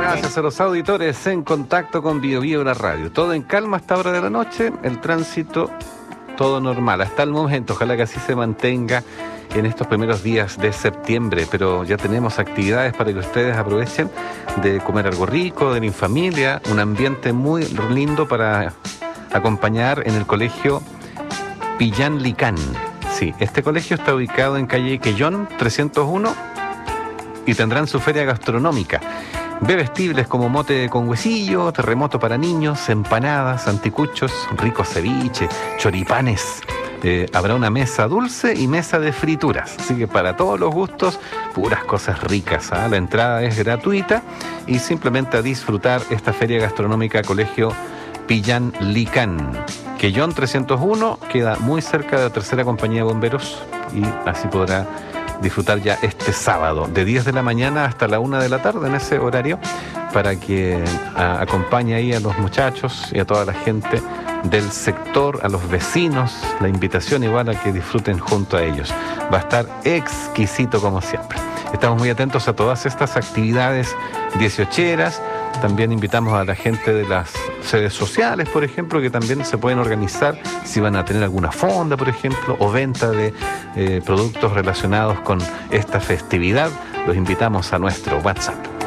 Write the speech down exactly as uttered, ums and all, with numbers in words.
Gracias a los auditores en contacto con Bio Bio la radio. Todo en calma a esta hora de la noche, el tránsito todo normal hasta el momento. Ojalá que así se mantenga en estos primeros días de septiembre, pero ya tenemos actividades para que ustedes aprovechen de comer algo rico, de ir en familia, un ambiente muy lindo para acompañar en el colegio Pillán Licán. Sí, este colegio está ubicado en calle Quellón trescientos uno y tendrán su feria gastronómica. Bebestibles como mote con huesillo, terremoto para niños, empanadas, anticuchos, ricos ceviche, choripanes. Eh, habrá una mesa dulce y mesa de frituras, así que para todos los gustos, puras cosas ricas, ¿eh? La entrada es gratuita y simplemente a disfrutar esta feria gastronómica Colegio Pillán Licán. Quellón trescientos uno queda muy cerca de la tercera compañía de bomberos y así podrá disfrutar ya este sábado de diez de la mañana hasta la una de la tarde en ese horario para que a, acompañe ahí a los muchachos y a toda la gente del sector, a los vecinos, la invitación igual a que disfruten junto a ellos. Va a estar exquisito como siempre. Estamos muy atentos a todas estas actividades dieciocheras. También invitamos a la gente de las sedes sociales, por ejemplo, que también se pueden organizar si van a tener alguna fonda, por ejemplo, o venta de eh, productos relacionados con esta festividad. Los invitamos a nuestro WhatsApp.